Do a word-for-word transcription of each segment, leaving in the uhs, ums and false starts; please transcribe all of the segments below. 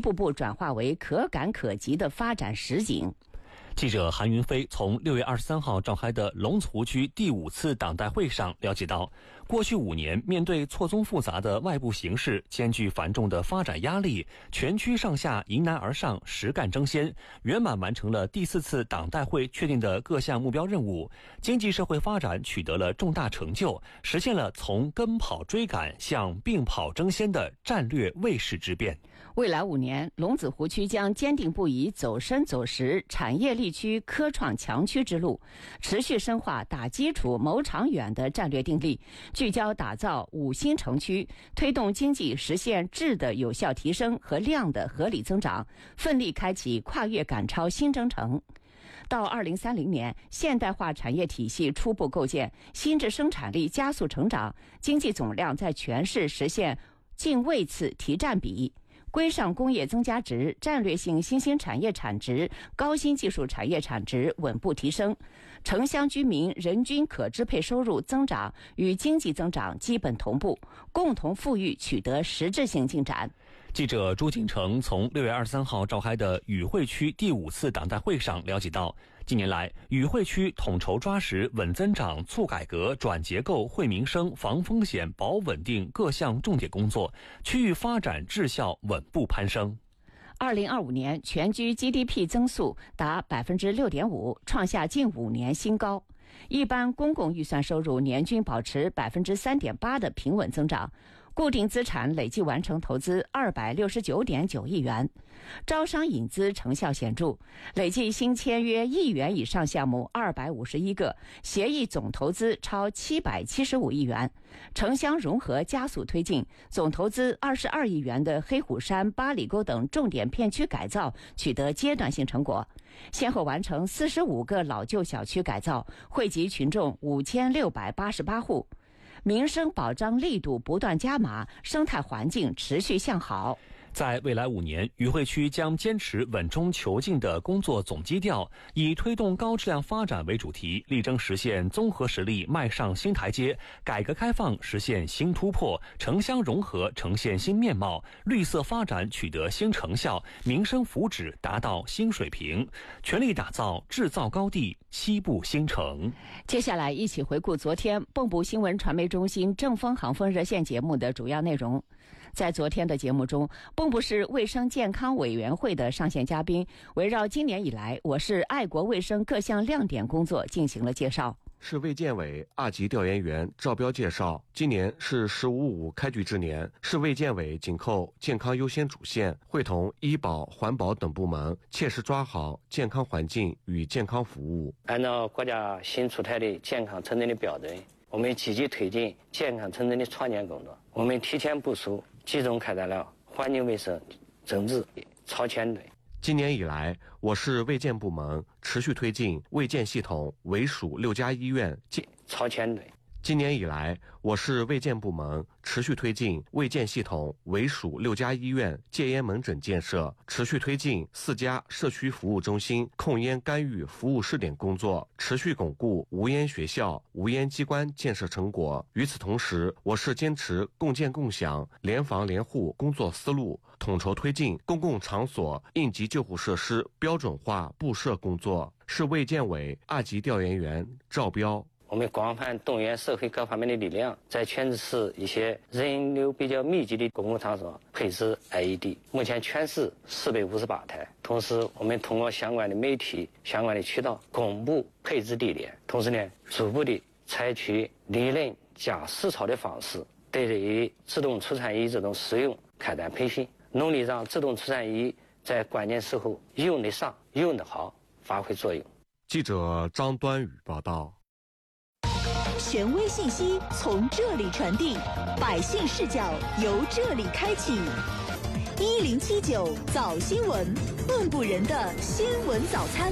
步步转化为可感可及的发展实景。 记者韩云飞从六月二十三号召开的龙子湖区第五次党代会上了解到，过去五年面对错综复杂的外部形势，兼具繁重的发展压力，全区上下迎难而上，实干争先，圆满完成了第四次党代会确定的各项目标任务，经济社会发展取得了重大成就，实现了从跟跑追赶向并跑争先的战略位势之变。 未来五年，龙子湖区将坚定不移走深走实产业力区科创强区之路，持续深化打基础谋长远的战略定力，聚焦打造五新城区，推动经济实现质的有效提升和量的合理增长，奋力开启跨越赶超新征程。到二零三零年，现代化产业体系初步构建，新质生产力加速成长，经济总量在全市实现近位次提占比。规上工业增加值、战略性新兴产业产值、高新技术产业产值稳步提升，城乡居民人均可支配收入增长与经济增长基本同步，共同富裕取得实质性进展。 记者朱锦成从六月二十三号召开的与会区第五次党代会上了解到，近年来与会区统筹抓实稳增长、促改革、转结构、惠民生、防风险、保稳定各项重点工作，区域发展质效稳步攀升。 二零二五年全区 G D P 增速达 百分之六点五， 创下近五年新高。一般公共预算收入年均保持 百分之三点八 的平稳增长，固定资产累计完成投资 二百六十九点九亿元，招商引资成效显著，累计新签约亿元以上项目二百五十一个，协议总投资超七百七十五亿元，城乡融合加速推进，总投资二十二亿元的黑虎山、八里沟等重点片区改造取得阶段性成果，先后完成四十五个老旧小区改造，惠及群众五千六百八十八户。民生保障力度不断加码，生态环境持续向好。 在未来五年，与会区将坚持稳中求进的工作总基调，以推动高质量发展为主题，力争实现综合实力迈上新台阶，改革开放实现新突破，城乡融合呈现新面貌，绿色发展取得新成效，民生福祉达到新水平，全力打造制造高地西部新城。 接下来一起回顾昨天蚌埠新闻传媒中心正风航风热线节目的主要内容。在昨天的节目中，蚌埠市卫生健康委员会的上线嘉宾围绕今年以来我市爱国卫生各项亮点工作进行了介绍。 市卫健委二级调研员赵彪介绍，今年是十五五开局之年，市卫健委紧扣健康优先主线，会同医保、环保等部门，切实抓好健康环境与健康服务。 按照国家新出台的健康城镇的标准，我们积极推进健康城镇的创建工作。我们提前部署，集中开展了环境卫生整治超前队。 今年以来，我市卫健部门持续推进卫健系统为属六家医院超前队。 今年以来，我市卫健部门持续推进卫健系统为属六家医院戒烟门诊建设，持续推进四家社区服务中心控烟干预服务试点工作，持续巩固无烟学校、无烟机关建设成果。与此同时，我市坚持共建共享、联防联护工作思路，统筹推进公共场所应急救护设施标准化布设工作。市卫健委二级调研员赵彪。 我们广泛动员社会各方面的力量，在全市一些人流比较密集的公共场所配置 I E D， 目前全市四百五十八台。同时，我们通过相关的媒体、相关的渠道公布配置地点，同时呢，逐步的采取理论加实操的方式，对于自动除颤仪这种使用开展培训，努力让自动除颤仪在关键时候用得上、用得好，发挥作用。 记者张端宇报道。 权威信息从这里传递，百姓视角由这里开启。一零七九早新闻，蚌埠人的新闻早餐。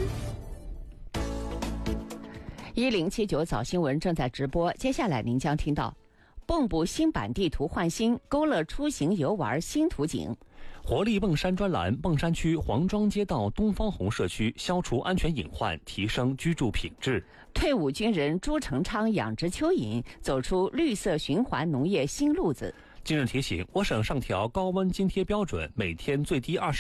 一零七九早新闻正在直播，接下来您将听到蚌埠新版地图焕新，勾勒出行游玩新图景。 活力瓮山专栏，瓮山区黄庄街道东方红社区消除安全隐患，提升居住品质。 退伍军人朱成昌养殖蚯蚓，走出绿色循环农业新路子。 今日提醒，我省上调高温津贴标准，每天最低二十